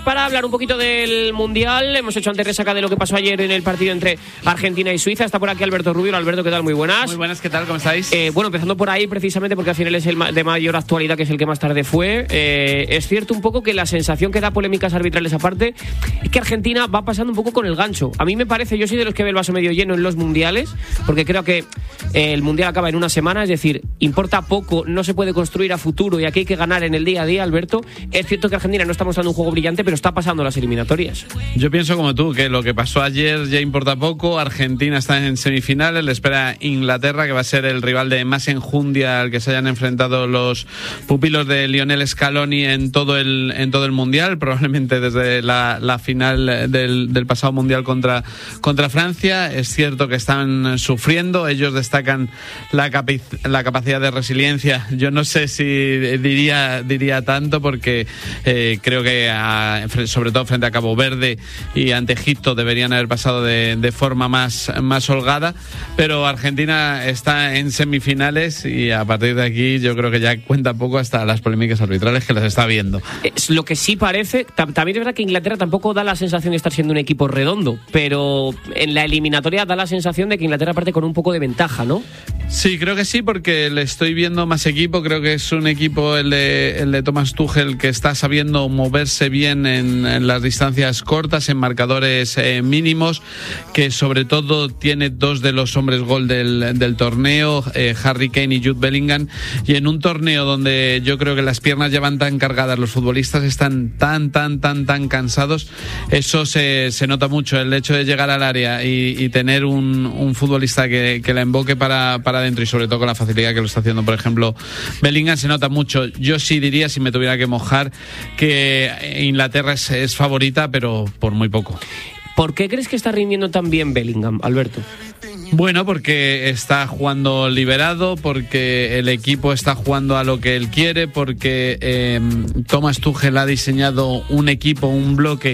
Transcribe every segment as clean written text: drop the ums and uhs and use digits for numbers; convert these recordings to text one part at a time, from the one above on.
Para hablar un poquito del Mundial, hemos hecho antes resaca de lo que pasó ayer en el partido entre Argentina y Suiza. Está por aquí Alberto Rubio. Alberto, ¿qué tal? Muy buenas. Muy buenas, ¿qué tal? ¿Cómo estáis? Bueno, empezando por ahí precisamente porque al final es el de mayor actualidad, que es el que más tarde fue. Es cierto un poco que la sensación que da, polémicas arbitrales aparte, es que Argentina va pasando un poco con el gancho. A mí me parece, yo soy de los que ve el vaso medio lleno en los mundiales, porque creo que el Mundial acaba en una semana, es decir, importa poco, no se puede construir a futuro y aquí hay que ganar en el día a día, Alberto. Es cierto que Argentina no está mostrando un juego brillante, pero está pasando las eliminatorias. Yo pienso como tú, que lo que pasó ayer ya importa poco. Argentina está en semifinales, le espera Inglaterra, que va a ser el rival de más enjundia al que se hayan enfrentado los pupilos de Lionel Scaloni en todo el Mundial, probablemente desde la final del pasado Mundial contra Francia. Es cierto que están sufriendo, ellos destacan la capacidad de resiliencia. Yo no sé si diría tanto, porque creo que sobre todo frente a Cabo Verde y ante Egipto deberían haber pasado de forma más holgada, pero Argentina está en semifinales y a partir de aquí yo creo que ya cuenta poco hasta las polémicas arbitrales que las está viendo. Es lo que sí parece, también es verdad que Inglaterra tampoco da la sensación de estar siendo un equipo redondo, pero en la eliminatoria da la sensación de que Inglaterra parte con un poco de ventaja, ¿no? Sí, creo que sí, porque le estoy viendo más equipo. Creo que es un equipo, el de Thomas Tuchel, que está sabiendo moverse bien en las distancias cortas, en marcadores mínimos, que sobre todo tiene dos de los hombres gol del torneo, Harry Kane y Jude Bellingham, y en un torneo donde yo creo que las piernas ya van tan cargadas, los futbolistas están tan cansados, eso se nota mucho. El hecho de llegar al área y tener un futbolista que la invoque para adentro, y sobre todo con la facilidad que lo está haciendo, por ejemplo, Bellingham, se nota mucho. Yo sí diría, si me tuviera que mojar, que Inglaterra es favorita, pero por muy poco. ¿Por qué crees que está rindiendo tan bien Bellingham, Alberto? Bueno, porque está jugando liberado, porque el equipo está jugando a lo que él quiere, porque Thomas Tuchel ha diseñado un equipo, un bloque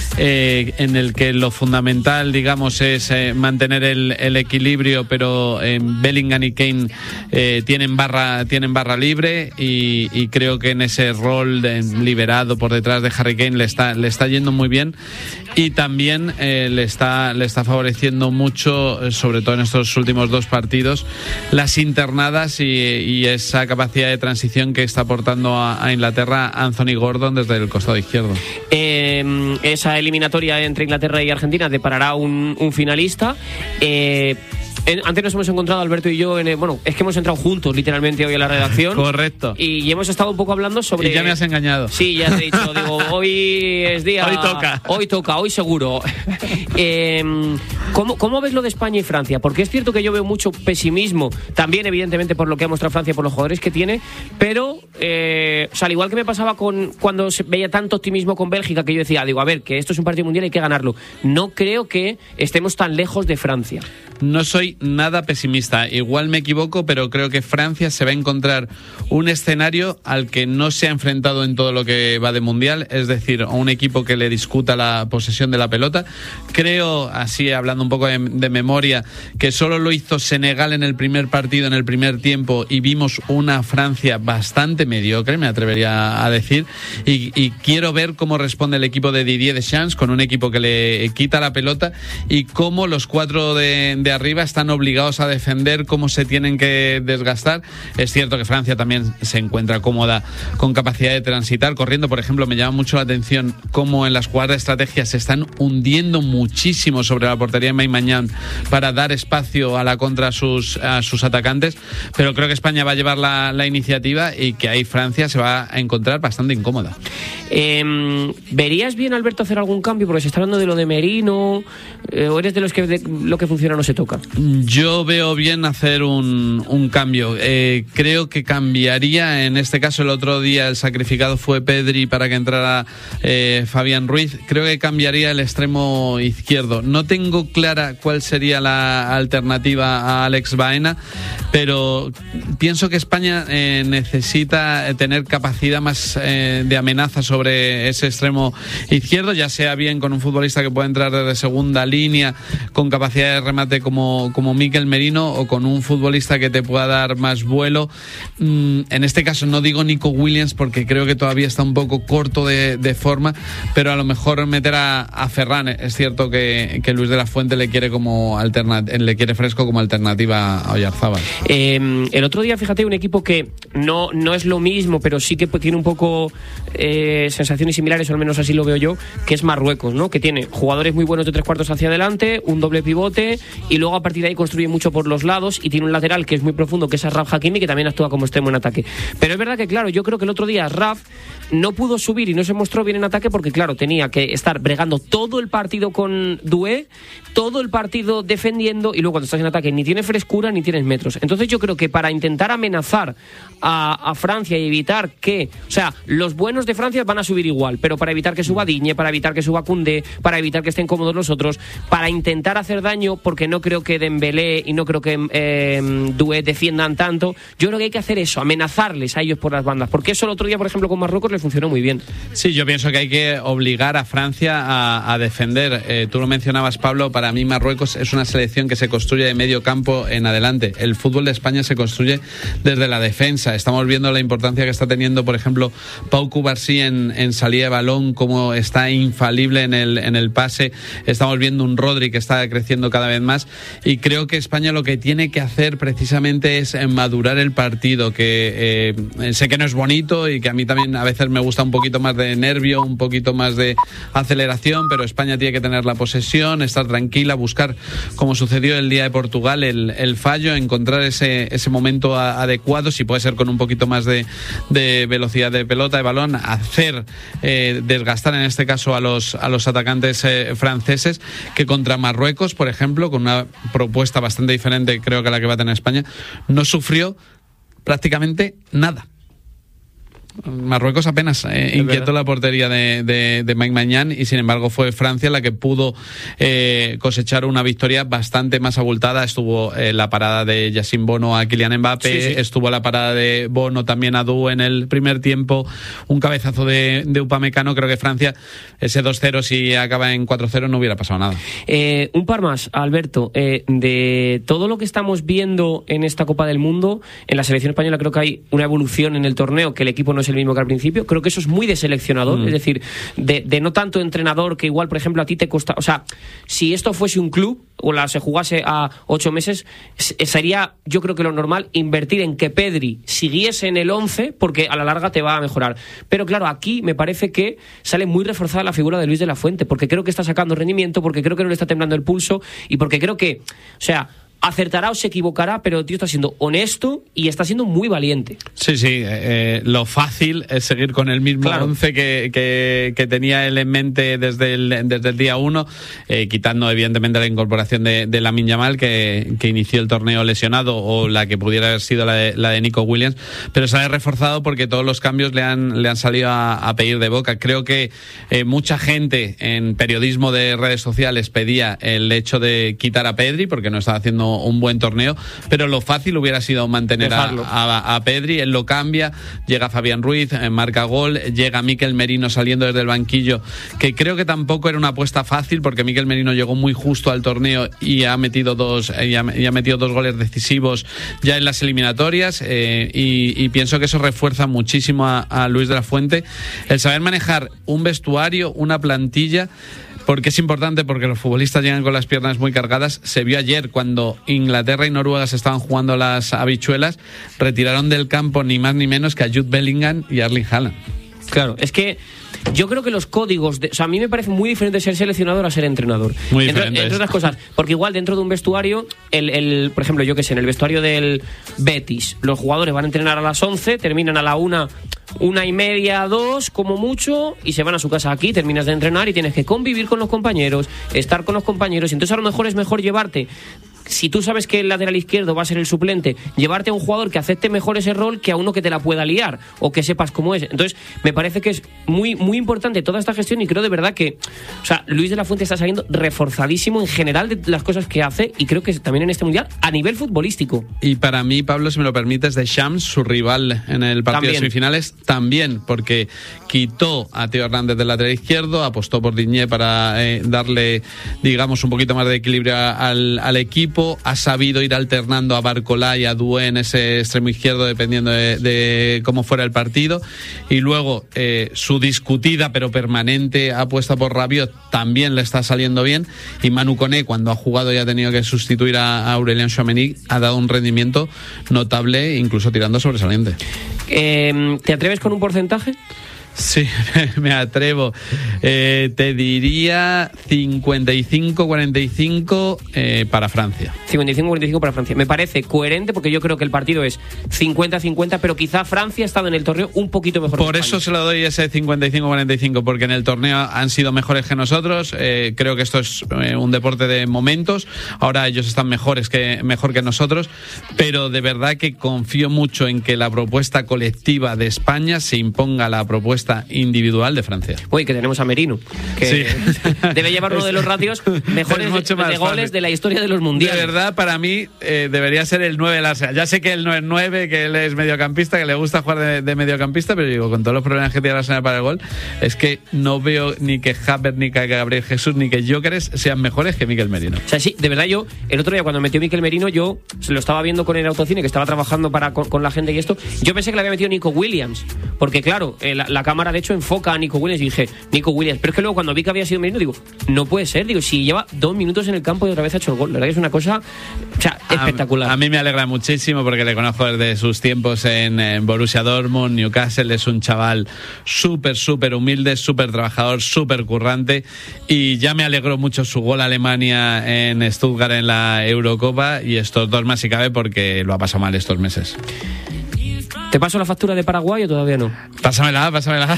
en el que lo fundamental, digamos, es mantener el equilibrio, pero Bellingham y Kane tienen barra libre, y creo que en ese rol de liberado por detrás de Harry Kane le está yendo muy bien, y también le está favoreciendo mucho, sobre todo en estos últimos dos partidos, las internadas y esa capacidad de transición que está aportando a Inglaterra Anthony Gordon desde el costado izquierdo. Esa eliminatoria entre Inglaterra y Argentina deparará un finalista. Antes nos hemos encontrado, Alberto y yo, es que hemos entrado juntos literalmente hoy a la redacción. Correcto. Y hemos estado un poco hablando sobre... Y ya me has engañado. Sí, ya te he dicho, hoy es día... Hoy toca, hoy seguro. ¿Cómo ves lo de España y Francia? Porque es cierto que yo veo mucho pesimismo, también evidentemente por lo que ha mostrado Francia, por los jugadores que tiene, pero al igual que me pasaba cuando se veía tanto optimismo con Bélgica, que yo decía, a ver, que esto es un partido mundial y hay que ganarlo. No creo que estemos tan lejos de Francia. No soy nada pesimista, igual me equivoco, pero creo que Francia se va a encontrar un escenario al que no se ha enfrentado en todo lo que va de Mundial, es decir, a un equipo que le discuta la posesión de la pelota. Creo, así hablando un poco de memoria, que solo lo hizo Senegal en el primer partido, en el primer tiempo, y vimos una Francia bastante mediocre, me atrevería a decir, y quiero ver cómo responde el equipo de Didier Deschamps, con un equipo que le quita la pelota, y cómo los cuatro de arriba están obligados a defender, cómo se tienen que desgastar. Es cierto que Francia también se encuentra cómoda, con capacidad de transitar, corriendo. Por ejemplo, me llama mucho la atención cómo en las jugadas de estrategia se están hundiendo muchísimo sobre la portería de Maignan para dar espacio a la contra a sus atacantes, pero creo que España va a llevar la iniciativa y que ahí Francia se va a encontrar bastante incómoda. ¿Verías bien, Alberto, hacer algún cambio? Porque se está hablando de lo de Merino, o eres de los que lo que funciona no se toca. Yo veo bien hacer un cambio. Creo que cambiaría, en este caso el otro día el sacrificado fue Pedri para que entrara Fabián Ruiz. Creo que cambiaría el extremo izquierdo. No tengo clara cuál sería la alternativa a Alex Baena, pero pienso que España necesita tener capacidad más de amenaza sobre ese extremo izquierdo, ya sea bien con un futbolista que pueda entrar desde segunda línea con capacidad de remate como como Mikel Merino o con un futbolista que te pueda dar más vuelo. En este caso no digo Nico Williams porque creo que todavía está un poco corto de forma, pero a lo mejor meter a Ferran. Es cierto que Luis de la Fuente le quiere fresco como alternativa a Oyarzábal. El otro día, fíjate, un equipo que no es lo mismo, pero sí que tiene un poco sensaciones similares, o al menos así lo veo yo, que es Marruecos, ¿no? Que tiene jugadores muy buenos de 3/4 hacia adelante, un doble pivote, y luego a partir de ahí construye mucho por los lados, y tiene un lateral que es muy profundo, que es Achraf Hakimi, que también actúa como extremo en ataque. Pero es verdad que, claro, yo creo que el otro día Achraf no pudo subir y no se mostró bien en ataque porque, claro, tenía que estar bregando todo el partido con Doué, todo el partido defendiendo, y luego cuando estás en ataque ni tienes frescura ni tienes metros. Entonces yo creo que para intentar amenazar a Francia y evitar que, o sea, los buenos de Francia van a subir igual, pero para evitar que suba Digne, para evitar que suba Koundé, para evitar que estén cómodos los otros, para intentar hacer daño, porque no creo que Dembélé y no creo que Doué defiendan tanto, yo creo que hay que hacer eso, amenazarles a ellos por las bandas, porque eso el otro día, por ejemplo, con Marruecos le funcionó muy bien. Sí, yo pienso que hay que obligar a Francia a defender. Tú lo mencionabas, Pablo, para mí Marruecos es una selección que se construye de medio campo en adelante. El fútbol de España se construye desde la defensa. Estamos viendo la importancia que está teniendo, por ejemplo, Pau Cubarsí en salida de balón, como está infalible en el pase. Estamos viendo un Rodri que está creciendo cada vez más, y creo que España lo que tiene que hacer precisamente es madurar el partido, que sé que no es bonito y que a mí también a veces me gusta un poquito más de nervio, un poquito más de aceleración, pero España tiene que tener la posesión, estar tranquila, buscar, como sucedió el día de Portugal, el fallo, encontrar ese momento adecuado, si puede ser con un poquito más de velocidad de pelota, de balón, hacer desgastar en este caso a los atacantes franceses, que contra Marruecos, por ejemplo, con una propuesta bastante diferente creo que la que va a tener España, no sufrió prácticamente nada. Marruecos apenas inquietó la portería de Mike Maignan, y sin embargo fue Francia la que pudo cosechar una victoria bastante más abultada. Estuvo la parada de Yassine Bono a Kylian Mbappé, sí. Estuvo la parada de Bono también a Dou en el primer tiempo, un cabezazo de Upamecano. Creo que Francia, ese 2-0, si acaba en 4-0, no hubiera pasado nada. Un par más, Alberto, de todo lo que estamos viendo en esta Copa del Mundo, en la selección española creo que hay una evolución en el torneo, que el equipo no es el mismo que al principio. Creo que eso es muy de seleccionador, es decir, de no tanto entrenador, que igual, por ejemplo, a ti te cuesta, o sea, si esto fuese un club o se jugase a 8 meses, sería, yo creo que lo normal, invertir en que Pedri siguiese en el 11, porque a la larga te va a mejorar. Pero claro, aquí me parece que sale muy reforzada la figura de Luis de la Fuente, porque creo que está sacando rendimiento, porque creo que no le está temblando el pulso, y porque creo que, o sea, acertará o se equivocará, pero el tío está siendo honesto y está siendo muy valiente. Sí, lo fácil es seguir con el mismo 11 que tenía él en mente desde el día 1, quitando evidentemente la incorporación de Lamine Yamal, que inició el torneo lesionado, o la que pudiera haber sido la de Nico Williams, pero sale reforzado porque todos los cambios le han salido a pedir de boca. Creo que mucha gente en periodismo de redes sociales pedía el hecho de quitar a Pedri porque no estaba haciendo un buen torneo, pero lo fácil hubiera sido mantener a Pedri. Él lo cambia, llega Fabián Ruiz, marca gol, llega Mikel Merino saliendo desde el banquillo, que creo que tampoco era una apuesta fácil, porque Mikel Merino llegó muy justo al torneo y ha metido dos goles decisivos ya en las eliminatorias, y pienso que eso refuerza muchísimo a Luis de la Fuente, el saber manejar un vestuario, una plantilla, porque es importante, porque los futbolistas llegan con las piernas muy cargadas. Se vio ayer cuando Inglaterra y Noruega se estaban jugando las habichuelas, retiraron del campo ni más ni menos que a Jude Bellingham y a Erling Haaland. Claro, es que yo creo que los códigos o sea, a mí me parece muy diferente ser seleccionador a ser entrenador. Muy diferente. Entre otras cosas, porque igual dentro de un vestuario, por ejemplo, yo que sé, en el vestuario del Betis, los jugadores van a entrenar a las 11, terminan a la 1:30, 2 como mucho, y se van a su casa. Aquí terminas de entrenar y tienes que convivir con los compañeros, estar con los compañeros, y entonces a lo mejor es mejor llevarte, si tú sabes que el lateral izquierdo va a ser el suplente, llevarte a un jugador que acepte mejor ese rol que a uno que te la pueda liar o que sepas cómo es. Entonces me parece que es muy, muy importante toda esta gestión, y creo de verdad que, o sea, Luis de la Fuente está saliendo reforzadísimo en general de las cosas que hace, y creo que también en este mundial a nivel futbolístico. Y para mí, Pablo, si me lo permites, Deschamps, su rival en el partido de semifinales, también, porque quitó a Theo Hernández del lateral izquierdo, apostó por Digne para darle, digamos, un poquito más de equilibrio al equipo. equipo, ha sabido ir alternando a Barcolá y a Doué en ese extremo izquierdo dependiendo de cómo fuera el partido, y luego su discutida pero permanente apuesta por Rabiot también le está saliendo bien, y Manu Koné, cuando ha jugado y ha tenido que sustituir a Aurélien Tchouaméni, ha dado un rendimiento notable, incluso tirando sobresaliente. ¿Te atreves con un porcentaje? Sí, me atrevo. Te diría 55-45 para Francia. 55-45 para Francia. Me parece coherente porque yo creo que el partido es 50-50, pero quizá Francia ha estado en el torneo un poquito mejor. Por eso se lo doy ese 55-45, porque en el torneo han sido mejores que nosotros. Creo que esto es un deporte de momentos. Ahora ellos están mejor que nosotros, pero de verdad que confío mucho en que la propuesta colectiva de España se imponga a la propuesta individual de Francia. Uy, que tenemos a Merino, que sí. Debe llevar uno de los ratios mejores de goles fácil de la historia de los mundiales. De verdad, para mí debería ser el 9 del Arsenal. Ya sé que él no es 9, que él es mediocampista, que le gusta jugar de mediocampista, pero digo, con todos los problemas que tiene el Arsenal para el gol, es que no veo ni que Havertz, ni que Gabriel Jesús, ni que Gyökeres sean mejores que Mikel Merino. O sea, sí, de verdad yo, el otro día cuando metió Mikel Merino, yo se lo estaba viendo con el autocine, que estaba trabajando con la gente y esto, yo pensé que le había metido Nico Williams, porque claro, la cámara de hecho enfoca a Nico Williams y dije, Nico Williams, pero es que luego cuando vi que había sido Merino, digo, no puede ser, digo, si lleva 2 minutos en el campo y otra vez ha hecho el gol, la verdad que es una cosa, o sea, espectacular. A mí me alegra muchísimo porque le conozco desde sus tiempos en Borussia Dortmund, Newcastle. Es un chaval súper humilde, súper trabajador, súper currante, y ya me alegró mucho su gol a Alemania en Stuttgart en la Eurocopa, y estos 2 más si cabe porque lo ha pasado mal estos meses. ¿Te paso la factura de Paraguay o todavía no? Pásamela.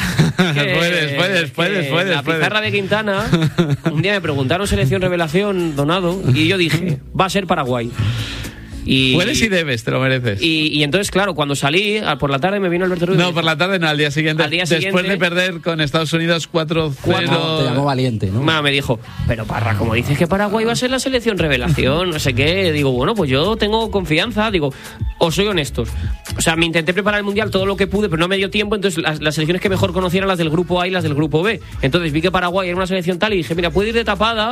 Puedes. La pizarra de Quintana, un día me preguntaron selección revelación, Donado, y yo dije, va a ser Paraguay. Puedes y debes, te lo mereces. Y entonces, claro, cuando salí, por la tarde me vino Alberto Rubio. No, por la tarde no, al día siguiente. Después de perder con Estados Unidos 4-0. Te llamó valiente, ¿no? Me dijo, pero Parra, como dices que Paraguay va a ser la selección revelación, no sé qué. Digo, bueno, pues yo tengo confianza. Digo, os soy honestos. O sea, me intenté preparar el Mundial todo lo que pude, pero no me dio tiempo. Entonces, las selecciones que mejor conocía eran las del grupo A y las del grupo B. Entonces vi que Paraguay era una selección tal y dije, mira, puede ir de tapada.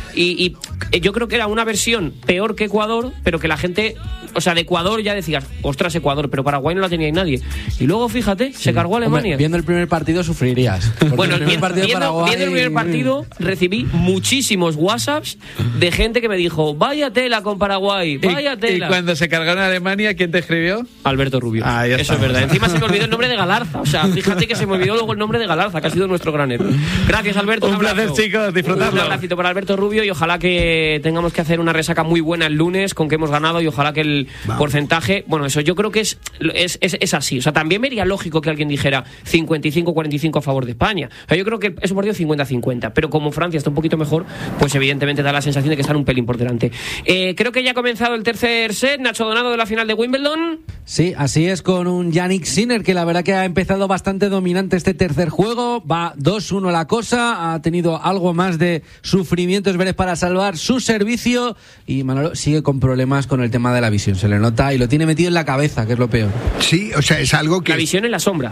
Y yo creo que era una versión peor que Ecuador, pero que la gente... O sea, de Ecuador ya decías, ostras, Ecuador, pero Paraguay no la tenía nadie. Y luego, fíjate, se cargó a Alemania. Hombre, viendo el primer partido sufrirías. Bueno, viendo el primer partido recibí muchísimos WhatsApps de gente que me dijo, vaya tela con Paraguay, vaya tela. ¿Y cuando se cargaron a Alemania, quién te escribió? Alberto Rubio. Eso es verdad. Encima se me olvidó el nombre de Galarza. O sea, fíjate que se me olvidó luego el nombre de Galarza, que ha sido nuestro gran héroe. Gracias, Alberto. Un placer, chicos, disfrutarlo. Un abracito para Alberto Rubio y ojalá que tengamos que hacer una resaca muy buena el lunes con que hemos ganado y ojalá que el porcentaje, bueno, eso yo creo que es así. O sea, también me haría lógico que alguien dijera 55-45 a favor de España. O sea, yo creo que es un partido 50-50, pero como Francia está un poquito mejor, pues evidentemente da la sensación de que están un pelín por delante. Creo que ya ha comenzado el tercer set. Nacho Donado, de la final de Wimbledon. Sí, así es, con un Jannik Sinner que la verdad que ha empezado bastante dominante este tercer juego. Va 2-1 la cosa, ha tenido algo más de sufrimiento Zverev para salvar su servicio, y Manolo sigue con problemas con el tema de la visión, se le nota y lo tiene metido en la cabeza, que es lo peor. Sí, o sea, es algo que... La visión en la sombra.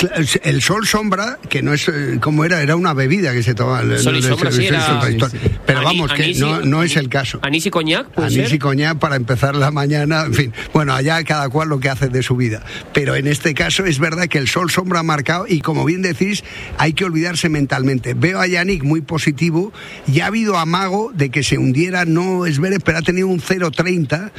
El sol sombra, que no es como era una bebida que se tomaba. Sol y sombra, sí, pero vamos, que no es el caso. Anís y coñac, anís y coñac para empezar la mañana, en fin. Bueno, allá cada cual lo que hace de su vida. Pero en este caso es verdad que el sol sombra ha marcado y, como bien decís, hay que olvidarse mentalmente. Veo a Jannik muy positivo, y ha habido amago de que se hundiera, no es Zverev, pero ha tenido un 0-30.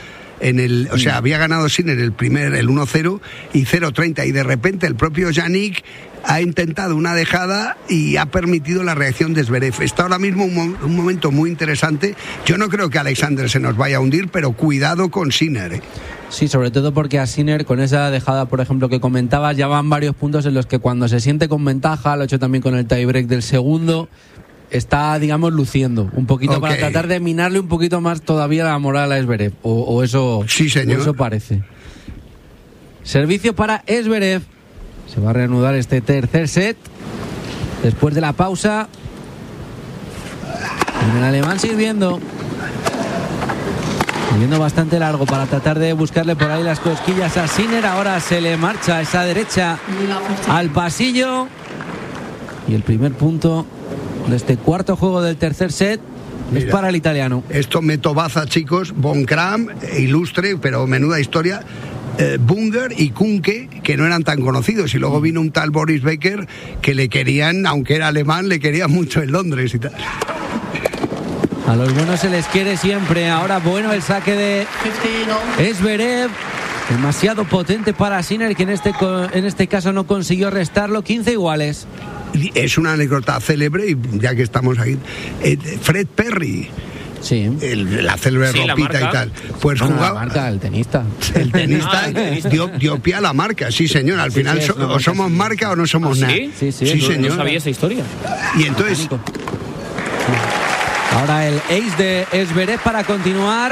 O sea, había ganado Sinner el 1-0 y 0-30, y de repente el propio Jannik ha intentado una dejada y ha permitido la reacción de Zverev. Está ahora mismo un momento muy interesante. Yo no creo que Alexander se nos vaya a hundir, pero cuidado con Sinner. Sí, sobre todo porque a Sinner, con esa dejada, por ejemplo, que comentabas, ya van varios puntos en los que cuando se siente con ventaja, lo ha hecho también con el tiebreak del segundo, está, digamos, luciendo un poquito para tratar de minarle un poquito más todavía la moral a Zverev, o eso, sí, señor. O eso parece. Servicio para Zverev. Se va a reanudar este tercer set después de la pausa. Y el alemán sirviendo bastante largo para tratar de buscarle por ahí las cosquillas a Sinner. Ahora se le marcha esa derecha al pasillo, y el primer punto de este cuarto juego del tercer set Es Mira, para el italiano. esto me tobaza, chicos. Von Kram, ilustre, pero menuda historia. Bunger y Kunke, que no eran tan conocidos, y luego vino un tal Boris Becker que le querían, aunque era alemán, le querían mucho en Londres y tal. A los buenos se les quiere siempre. Ahora bueno el saque de Zverev. Demasiado potente para Sinner, que en este caso no consiguió restarlo. 15 iguales. Es una anécdota célebre, y ya que estamos aquí, Fred Perry, Sí. la célebre Sí, la ropita marca. y tal, pues Bueno, la jugaba... marca, el tenista. El tenista dio pie a la marca, sí señor. Al final sí, es una o marca, somos sí. marca o no somos ¿Ah, nada. sí? Sí, Sí, no señor. No sabía esta historia. Y entonces, Ahora el ace de Zverev para continuar.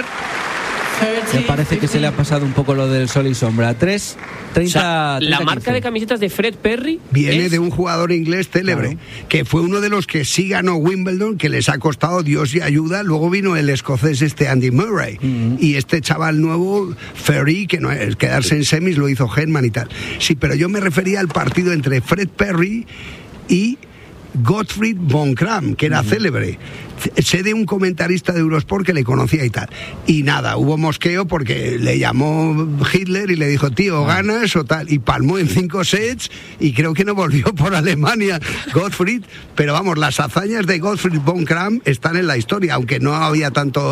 Me parece que se le ha pasado un poco lo del sol y sombra. 3, 30, O sea, 30, la marca 15. de camisetas de Fred Perry viene es- de un jugador inglés célebre, que fue uno de los que sí ganó Wimbledon, que les ha costado Dios y ayuda. Luego vino el escocés Andy Murray, y este chaval nuevo, Ferry, que no es quedarse en semis, lo hizo Hedman y tal. Sí, pero yo me refería al partido entre Fred Perry y Gottfried von Kram, que era célebre. Sé de un comentarista de Eurosport que le conocía y tal. Y nada, hubo mosqueo porque le llamó Hitler y le dijo, tío, ganas o tal. Y palmó en 5 sets y creo que no volvió por Alemania Gottfried. Pero vamos, las hazañas de Gottfried von Kram están en la historia, aunque no había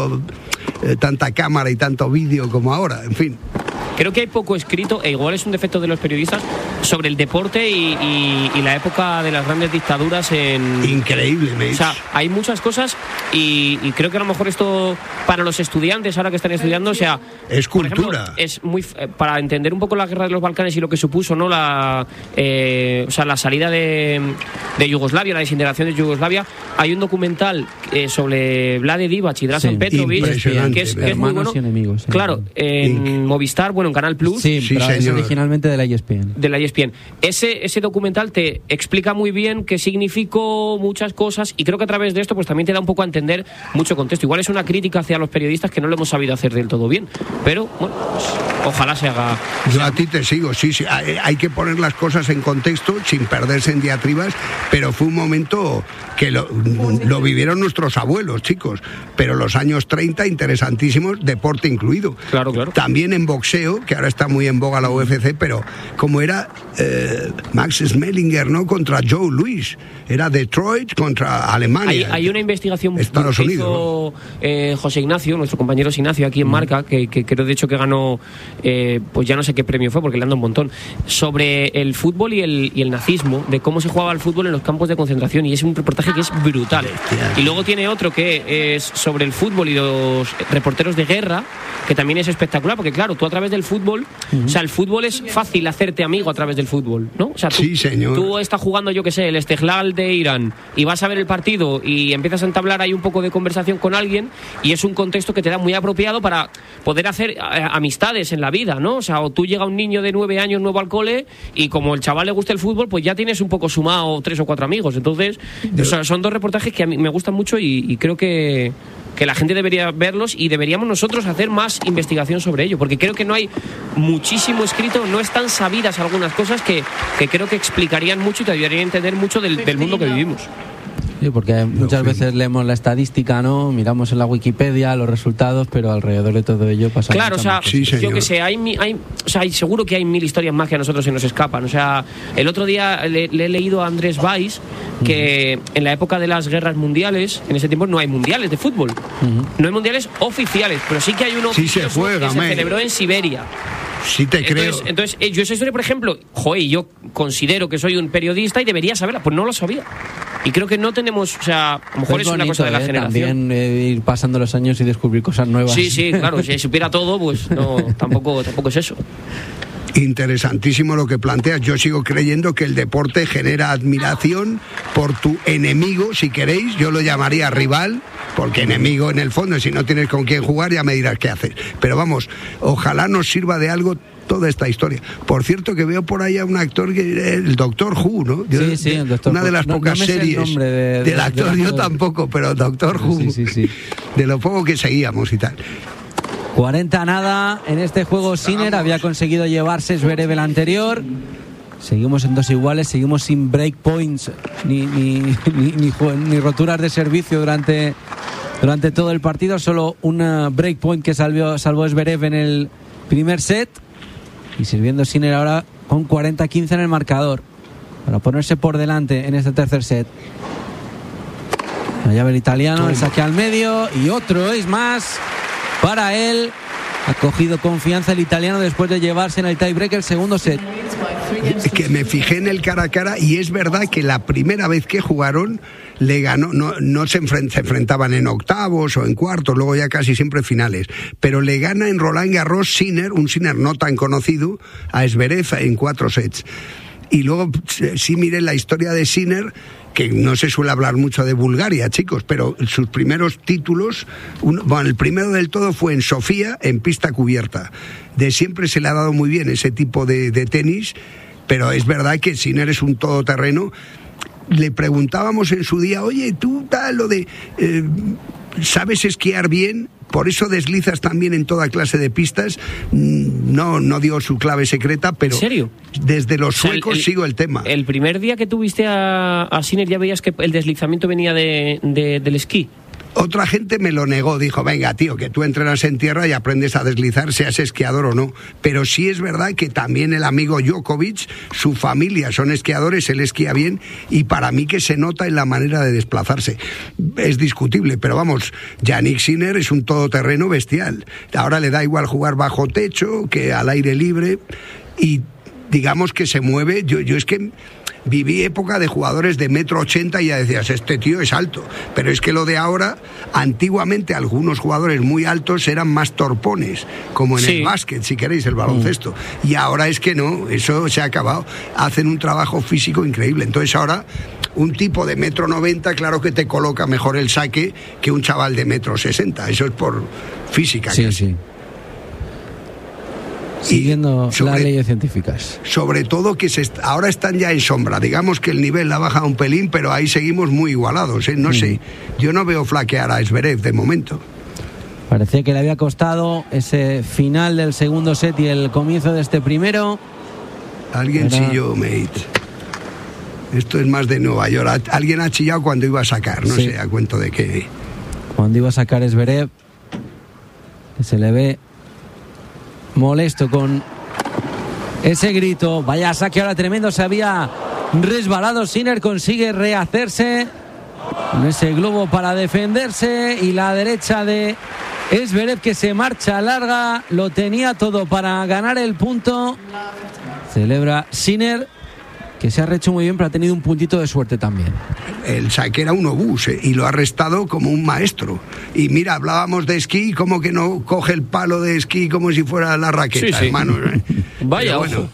tanta cámara y tanto vídeo como ahora. En fin. Creo que hay poco escrito, e igual es un defecto de los periodistas, sobre el deporte y la época de las grandes dictaduras en... Increíble, ¿me O sea, hay muchas cosas y creo que a lo mejor esto para los estudiantes ahora que están estudiando, o sea, Es por ejemplo, cultura. es muy para entender un poco la guerra de los Balcanes y lo que supuso, ¿no? La salida de Yugoslavia, la desintegración de Yugoslavia. Hay un documental sobre Vlade Divac y Dražen Sí, Petrovic impresionante, que es muy Hermanos bueno. y enemigos, sí. Claro, en Movistar, bueno, en Canal Plus. Sí, Sí, pero es señor. originalmente de la ESPN. De la ESPN. Ese documental te explica muy bien qué significó muchas cosas y creo que a través de esto pues también te da un poco a entender mucho contexto. Igual es una crítica hacia los periodistas que no lo hemos sabido hacer del todo bien, pero bueno, pues, ojalá se haga. Yo a ti te sigo, sí, hay que poner las cosas en contexto sin perderse en diatribas, pero fue un momento que lo vivieron nuestros abuelos, chicos, pero los años 30 interesantísimos, deporte incluido. Claro, claro. También en boxeo, que ahora está muy en boga la UFC, pero como era Max Schmeling, ¿no? Contra Joe Louis, era Detroit contra Alemania. Hay una investigación Estados que Unidos, hizo José Ignacio, nuestro compañero Ignacio aquí en Marca, que creo de hecho que ganó, pues ya no sé qué premio fue porque le han dado un montón, sobre el fútbol y el nazismo, de cómo se jugaba el fútbol en los campos de concentración, y es un reportaje que es brutal. Y luego tiene otro que es sobre el fútbol y los reporteros de guerra, que también es espectacular, porque claro, tú a través del fútbol, o sea, el fútbol es fácil hacerte amigo a través del fútbol, ¿no? O sea, Sí, señor. Tú estás jugando, yo que sé, el Esteghlal de Irán y vas a ver el partido y empiezas a entablar ahí un poco de conversación con alguien y es un contexto que te da muy apropiado para poder hacer amistades en la vida, ¿no? O sea, o tú llega un niño de 9 años nuevo al cole y como el chaval le gusta el fútbol, pues ya tienes un poco sumado 3 o 4 amigos. Entonces, son dos reportajes que a mí me gustan mucho y creo que la gente debería verlos y deberíamos nosotros hacer más investigación sobre ello, porque creo que no hay muchísimo escrito, no están sabidas algunas cosas que creo que explicarían mucho y te ayudarían a entender mucho del mundo que vivimos. Sí, porque muchas veces leemos la estadística, ¿no? Miramos en la Wikipedia los resultados, pero alrededor de todo ello pasa. Claro, o sea, Sí, yo señor. que sé, seguro que hay 1000 historias más que a nosotros se nos escapan. O sea, el otro día le he leído a Andrés Valls que en la época de las guerras mundiales, en ese tiempo no hay mundiales de fútbol. No hay mundiales oficiales, pero sí que hay uno Sí se oficioso juega, que se man. celebró en Siberia. Sí te creo. Entonces, yo esa historia, por ejemplo, yo considero que soy un periodista y debería saberla, pues no lo sabía. Y creo que no tenemos, o sea, a lo mejor es una cosa de la generación. También ir pasando los años y descubrir cosas nuevas. Sí, claro, si supiera todo, pues no, tampoco es eso. Interesantísimo lo que planteas. Yo sigo creyendo que el deporte genera admiración por tu enemigo, si queréis. Yo lo llamaría rival, porque enemigo en el fondo, si no tienes con quién jugar ya me dirás qué hacer. Pero vamos, ojalá nos sirva de algo toda esta historia. Por cierto, que veo por ahí a un actor, el Doctor Who, ¿no? Sí, el Doctor Una Who. de las No pocas me sé el series nombre del actor, del yo actor. tampoco, pero Doctor Who, Sí. de lo poco que seguíamos y tal. 40 nada en este juego. Sinner había conseguido llevarse Zverev el anterior. Seguimos en 2 iguales, seguimos sin break points ni roturas de servicio durante durante todo el partido. Solo un breakpoint que salvó Zverev en el primer set. Y sirviendo Sinner ahora con 40-15 en el marcador, para ponerse por delante en este tercer set. La llave el italiano, el saque al medio y otro ace más para él. Ha cogido confianza el italiano después de llevarse en el tiebreak el segundo set. Que me fijé en el cara a cara y es verdad que la primera vez que jugaron le ganó, no se enfrentaban en octavos o en cuartos, luego ya casi siempre finales, pero le gana en Roland Garros Sinner, un Sinner no tan conocido, a Zverev en 4 sets. Y luego sí miré la historia de Sinner, que no se suele hablar mucho de Bulgaria, chicos, pero sus primeros títulos, el primero del todo fue en Sofía, en pista cubierta. De siempre se le ha dado muy bien ese tipo de tenis, pero es verdad que Sinner es un todoterreno. Le preguntábamos en su día, oye, tú tal, lo de... ¿sabes esquiar bien? Por eso deslizas también en toda clase de pistas. No dio su clave secreta, pero... ¿En serio? Desde los suecos sigo el tema. El primer día que tuviste a Sinner ya veías que el deslizamiento venía del esquí. Otra gente me lo negó, dijo, venga tío, que tú entrenas en tierra y aprendes a deslizar, seas esquiador o no. Pero sí es verdad que también el amigo Djokovic, su familia son esquiadores, él esquía bien y para mí que se nota en la manera de desplazarse. Es discutible, pero vamos, Jannik Sinner es un todoterreno bestial. Ahora le da igual jugar bajo techo que al aire libre y digamos que se mueve. Yo es que... viví época de jugadores de 1,80 m y ya decías, este tío es alto. Pero es que lo de ahora, antiguamente algunos jugadores muy altos eran más torpones, como en el básquet, si queréis, el baloncesto. Y ahora es que no, eso se ha acabado. Hacen un trabajo físico increíble. Entonces ahora, un tipo de 1,90 m, claro que te coloca mejor el saque que un chaval de 1,60 m. Eso es por física. Sí, sí. Siguiendo las leyes científicas. Sobre todo que ahora están ya en sombra. Digamos que el nivel ha bajado un pelín, pero ahí seguimos muy igualados, ¿eh? No sé, yo no veo flaquear a Zverev de momento. Parecía que le había costado ese final del segundo set y el comienzo de este primero. Alguien chilló, mate. Esto es más de Nueva York. Alguien ha chillado cuando iba a sacar, no sé a cuento de qué. Cuando iba a sacar Zverev, se le ve molesto con ese grito. Vaya saque ahora tremendo, se había resbalado. Sinner consigue rehacerse con ese globo para defenderse y la derecha de Zverev que se marcha larga, lo tenía todo para ganar el punto. Celebra Sinner, que se ha rehecho muy bien, pero ha tenido un puntito de suerte también. El saque era un obús y lo ha restado como un maestro. Y mira, hablábamos de esquí, como que no coge el palo de esquí como si fuera la raqueta, hermano. Vaya, bueno.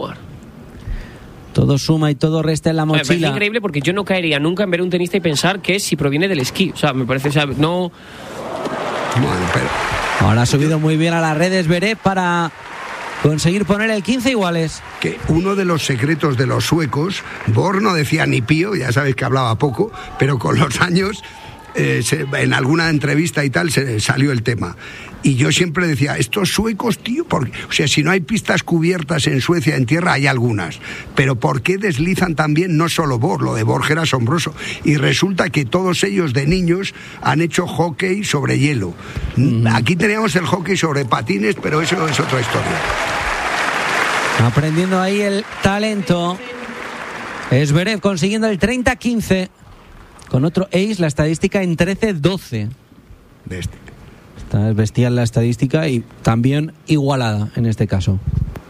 Todo suma y todo resta en la mochila. Es increíble porque yo no caería nunca en ver un tenista y pensar que si proviene del esquí. O sea, me parece, no... Bueno, pero... Ahora ha subido muy bien a las redes Zverev para conseguir poner el 15 iguales. Que uno de los secretos de los suecos, Borg no decía ni pío, ya sabéis que hablaba poco, pero con los años, en alguna entrevista y tal, se salió el tema. Y yo siempre decía, estos suecos, tío, o sea, si no hay pistas cubiertas en Suecia, en tierra, hay algunas. Pero ¿por qué deslizan también? No solo Borg, lo de Borg era asombroso. Y resulta que todos ellos de niños han hecho hockey sobre hielo. Aquí teníamos el hockey sobre patines, pero eso es otra historia. Aprendiendo ahí el talento. Zverev consiguiendo el 30-15. Con otro ace, la estadística en 13-12. Está bestial la estadística y también igualada en este caso.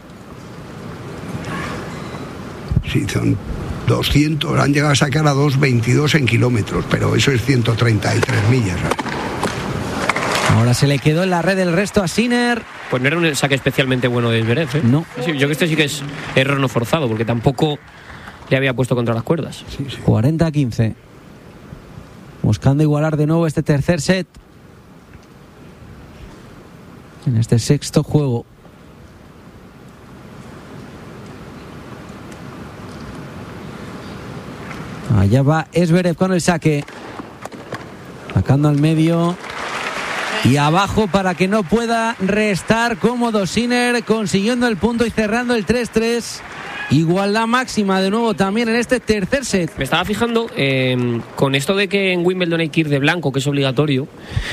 Sí, son 200, han llegado a sacar a 2.22 en kilómetros, pero eso es 133 millas. Ahora se le quedó en la red el resto a Sinner. Pues no era un saque especialmente bueno de Zverev, ¿eh? No. Sí, yo creo que este sí que es error no forzado, porque tampoco le había puesto contra las cuerdas. Sí. 40-15. Buscando igualar de nuevo este tercer set. En este sexto juego. Allá va Zverev con el saque. Sacando al medio. Y abajo para que no pueda restar cómodo Sinner, consiguiendo el punto y cerrando el 3-3. Igualdad máxima de nuevo también en este tercer set. Me estaba fijando con esto de que en Wimbledon hay que ir de blanco, que es obligatorio.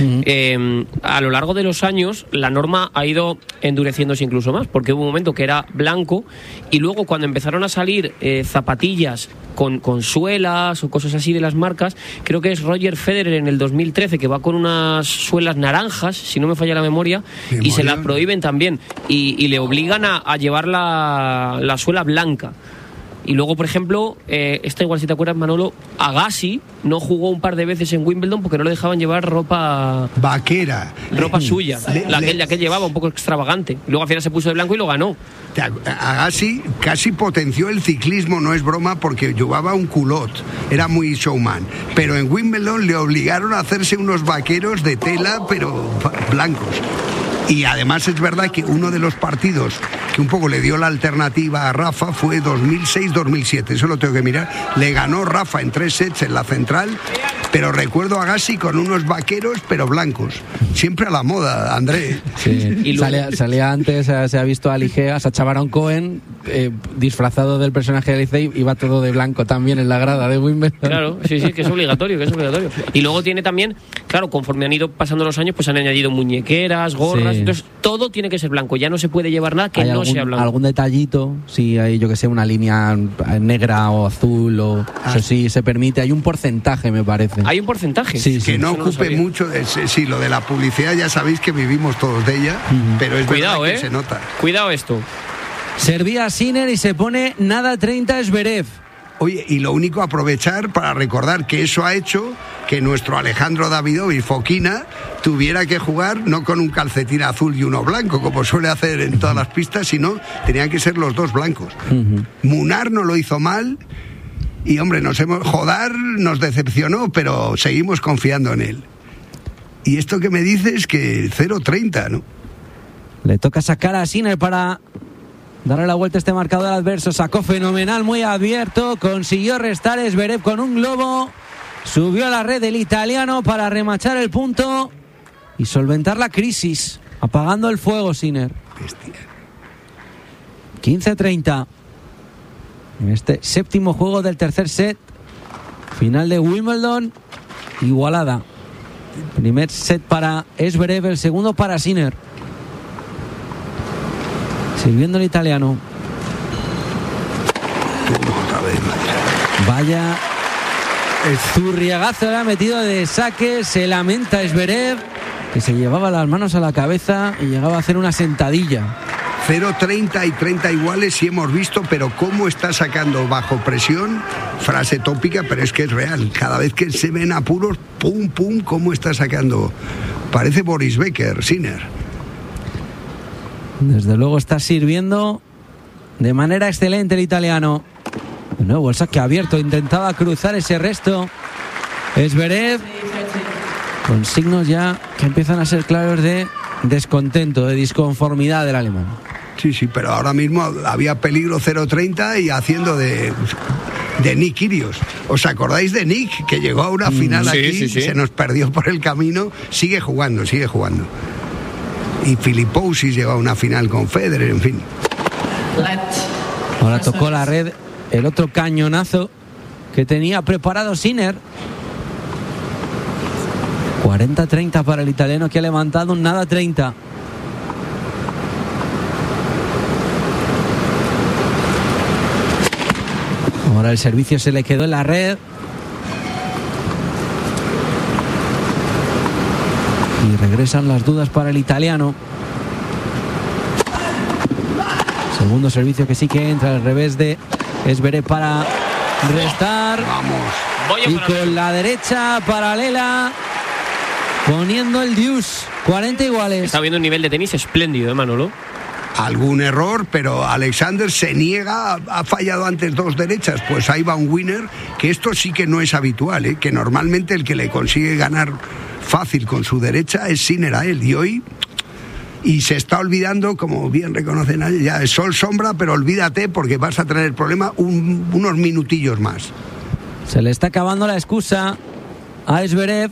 A lo largo de los años la norma ha ido endureciéndose incluso más, porque hubo un momento que era blanco y luego cuando empezaron a salir zapatillas con suelas o cosas así de las marcas, creo que es Roger Federer en el 2013 que va con unas suelas naranjas, si no me falla la memoria, y se las prohíben también y le obligan a llevar la suela blanca. Y luego, por ejemplo, esta igual si te acuerdas, Manolo, Agassi no jugó un par de veces en Wimbledon porque no le dejaban llevar ropa vaquera, ropa suya, la que llevaba un poco extravagante. Y luego al final se puso de blanco y lo ganó. Agassi casi potenció el ciclismo, no es broma, porque llevaba un culot, era muy showman. Pero en Wimbledon le obligaron a hacerse unos vaqueros de tela, pero blancos. Y además es verdad que uno de los partidos que un poco le dio la alternativa a Rafa fue 2006-2007, eso lo tengo que mirar. Le ganó Rafa en 3 sets en la central, pero recuerdo a Agassi con unos vaqueros pero blancos. Siempre a la moda, André. Sí. Y luego... salía antes, se ha visto a Ligea, Sacha Baron Cohen, disfrazado del personaje de Licey, iba todo de blanco también en la grada de Wimbledon. Claro, sí, que es obligatorio, Y luego tiene también, claro, conforme han ido pasando los años, pues han añadido muñequeras, gorras, sí. Entonces todo tiene que ser blanco, ya no se puede llevar nada que no sea blanco. Algún detallito, si hay, yo que sé, una línea negra o azul, o eso sí se permite, hay un porcentaje, me parece. ¿Hay un porcentaje? Sí, que no ocupe mucho, sí, lo de la publicidad ya sabéis que vivimos todos de ella, pero es cuidado, verdad que se nota. Cuidado esto. Servía Sinner y se pone nada 30 Zverev. Oye, y lo único aprovechar para recordar que eso ha hecho que nuestro Alejandro Davidovich Fokina tuviera que jugar no con un calcetín azul y uno blanco, como suele hacer en todas las pistas, sino tenían que ser los dos blancos. Munar no lo hizo mal y, hombre, Jodar nos decepcionó, pero seguimos confiando en él. Y esto que me dices que 0-30, ¿no? Le toca sacar a Sinner para darle la vuelta a este marcador adverso. Sacó fenomenal, muy abierto. Consiguió restar Zverev con un globo. Subió a la red el italiano para remachar el punto y solventar la crisis. Apagando el fuego, Sinner. 15-30. En este séptimo juego del tercer set. Final de Wimbledon. Igualada. Primer set para Zverev, el segundo para Sinner. Sirviendo el italiano. Vaya zurriagazo le ha metido de saque. Se lamenta Zverev, que se llevaba las manos a la cabeza y llegaba a hacer una sentadilla. 0-30 y 30 iguales sí hemos visto, pero cómo está sacando bajo presión, frase tópica, pero es que es real. Cada vez que se ven apuros, pum, pum, cómo está sacando. Parece Boris Becker, Sinner. Desde luego está sirviendo de manera excelente el italiano. De nuevo el saque abierto, intentaba cruzar ese resto. Zverev con signos ya que empiezan a ser claros de descontento, de disconformidad del alemán. Sí, pero ahora mismo había peligro 0-30 y haciendo de Nick Kyrgios. ¿Os acordáis de Nick, que llegó a una final aquí? Sí. Se nos perdió por el camino. Sigue jugando. Y Filipousis llegó a una final con Federer, en fin. Ahora tocó la red el otro cañonazo que tenía preparado Sinner. 40-30 para el italiano, que ha levantado un nada 30. Ahora el servicio se le quedó en la red. Y regresan las dudas para el italiano. Segundo servicio que sí que entra al revés de Zverev para restar. Vamos. Y con la derecha paralela poniendo el deuce. 40 iguales. Está viendo un nivel de tenis espléndido, Manolo. Algún error, pero Alexander se niega, ha fallado antes dos derechas, pues ahí va un winner, que esto sí que no es habitual, que normalmente el que le consigue ganar fácil con su derecha es Sinner a él, y se está olvidando, como bien reconocen, ya es sol sombra, pero olvídate porque vas a tener problema unos minutillos más. Se le está acabando la excusa a Zverev.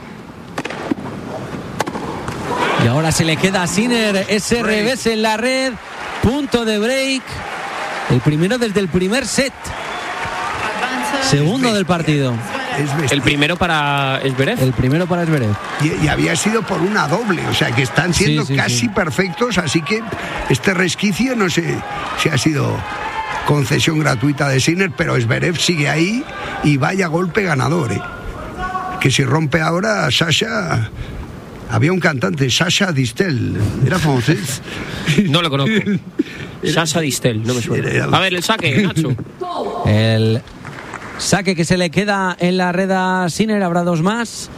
Y ahora se le queda a Sinner ese revés en la red. Punto de break. El primero desde el primer set. Segundo del partido. El primero para Zverev. El primero para Zverev. Y había sido por una doble, o sea que están siendo casi perfectos, así que este resquicio no sé si ha sido concesión gratuita de Sinner, pero Zverev sigue ahí y vaya golpe ganador, ¿eh? Que si rompe ahora Sasha... Había un cantante, Sasha Distel, era francés. No lo conozco. Sasha Distel, no me suena. A ver, el saque, Nacho. El saque que se le queda en la red a Sinner, habrá dos más.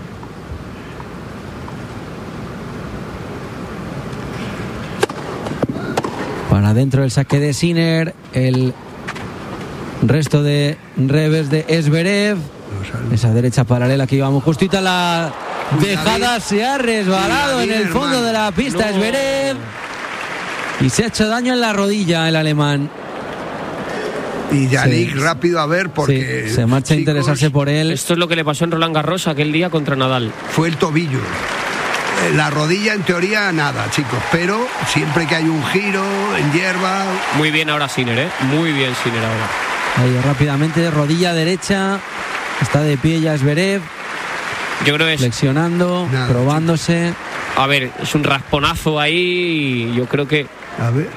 Para adentro el saque de Sinner, el resto de revés de Zverev. Esa derecha paralela que íbamos justito a la dejada, se ha resbalado en el fondo de la pista Zverev y se ha hecho daño en la rodilla el alemán. Y Yannick rápido a ver porque se marcha a interesarse por él. Esto es lo que le pasó en Roland Garros aquel día contra Nadal. Fue el tobillo. La rodilla en teoría nada, chicos, pero siempre que hay un giro en hierba. Muy bien ahora Sinner, muy bien Sinner ahora. Ahí rápidamente, rodilla derecha, está de pie ya Zverev. Yo creo que es flexionando, probándose. A ver, es un rasponazo ahí. Yo creo que. A ver.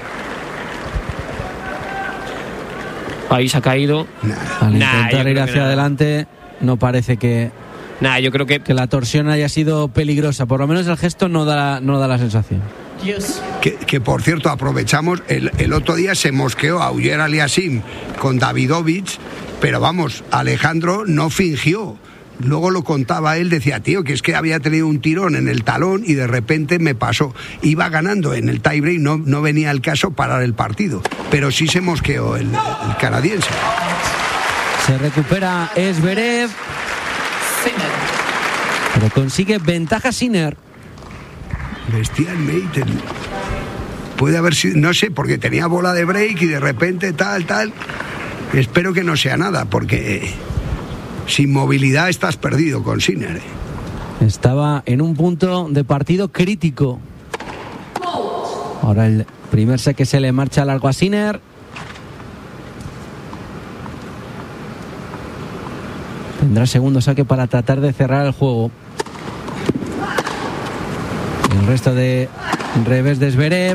Ahí se ha caído. Al intentar ir hacia adelante, no parece que. Yo creo que la torsión haya sido peligrosa. Por lo menos el gesto no da la sensación. Que por cierto, aprovechamos, el otro día se mosqueó a Auger Aliassime con Davidovich, pero vamos, Alejandro no fingió. Luego lo contaba él, decía, tío, que es que había tenido un tirón en el talón y de repente me pasó. Iba ganando en el tiebreak, no venía el caso parar el partido, pero sí se mosqueó el canadiense. Se recupera Zverev, pero consigue ventaja Sinner. Bestialmente. Puede haber sido, no sé, porque tenía bola de break y de repente tal. Espero que no sea nada, porque sin movilidad estás perdido con Sinner. Estaba en un punto de partido crítico. Ahora el primer set que se le marcha largo a Sinner. Tendrá segundo saque para tratar de cerrar el juego. El resto de revés de Zverev.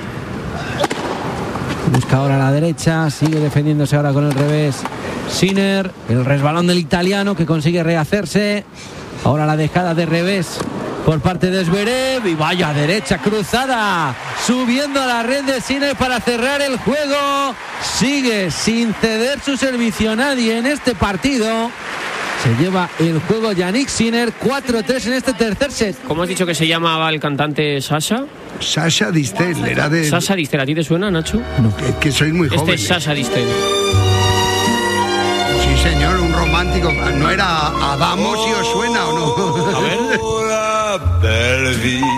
Busca ahora a la derecha. Sigue defendiéndose ahora con el revés Sinner. El resbalón del italiano que consigue rehacerse. Ahora la dejada de revés por parte de Zverev. Y vaya derecha cruzada. Subiendo a la red de Sinner para cerrar el juego. Sigue sin ceder su servicio a nadie en este partido. Se lleva el juego Yannick Sinner, 4-3 en este tercer set. ¿Cómo has dicho que se llamaba el cantante Sasha? Sasha Distel, era de... Sasha Distel, ¿a ti te suena, Nacho? No. Que soy muy joven. Este es Sasha Distel. Sí, señor, un romántico. ¿No era Adamo, si os suena o no? A ver.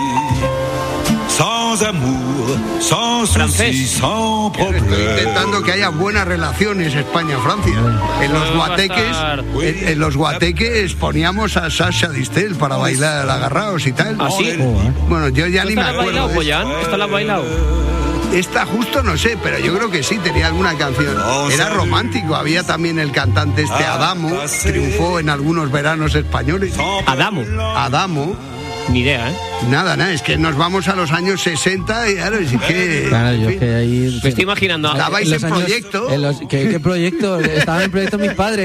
Sans amour, sans souci, sans Estoy problème. intentando que haya buenas relaciones España-Francia. En los guateques poníamos a Sasha Distel para bailar agarraos y tal. ¿Ah, sí? Bueno, yo ya ni me acuerdo. ¿Esta la has bailado? Esta justo no sé, pero yo creo que sí, tenía alguna canción. Era romántico, había también el cantante Adamo, triunfó en algunos veranos españoles. Adamo. Ni idea, ¿eh? Nada, es que nos vamos a los años 60 y claro, es que... Claro, yo es que ahí... Me estoy imaginando... Estabais en proyecto. ¿Qué proyecto? Estaba en el proyecto mis padres.